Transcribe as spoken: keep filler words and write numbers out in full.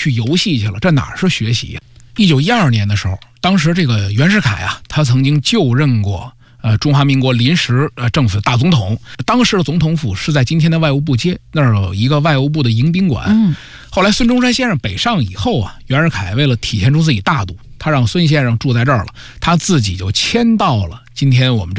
去游戏去了，这哪是学习？一九一二年的时候，当时这个袁世凯啊，他曾经就任过呃中华民国临时呃政府的大总统，当时的总统府是在今天的外务部街，那儿有一个外务部的迎宾馆。 嗯， 后来孙中山先生北上以后啊，袁世凯为了体现出自己大度，他让孙先生住在这儿了，他自己就迁到了今天我们这